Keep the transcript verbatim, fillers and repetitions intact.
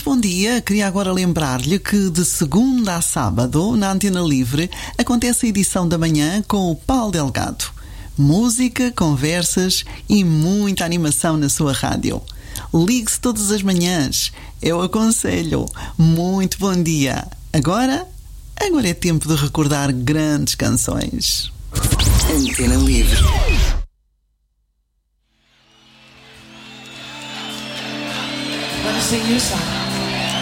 Muito bom dia. Queria agora lembrar-lhe que de segunda a sábado, na Antena Livre, acontece a edição da manhã com o Paulo Delgado. Música, conversas e muita animação na sua rádio. Ligue-se todas as manhãs. Eu aconselho. Muito bom dia. Agora, agora é tempo de recordar grandes canções. Antena Livre. Let me sing you a song.